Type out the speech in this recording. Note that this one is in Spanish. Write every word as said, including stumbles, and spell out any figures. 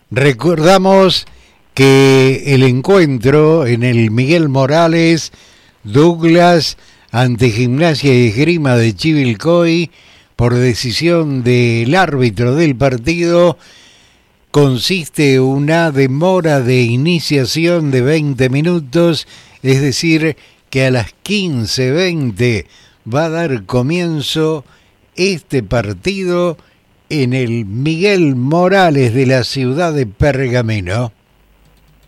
Recordamos que el encuentro en el Miguel Morales Douglas ante Gimnasia y Esgrima de Chivilcoy por decisión del árbitro del partido consiste en una demora de iniciación de veinte minutos, es decir, que a las quince veinte va a dar comienzo este partido en el Miguel Morales de la ciudad de Pergamino.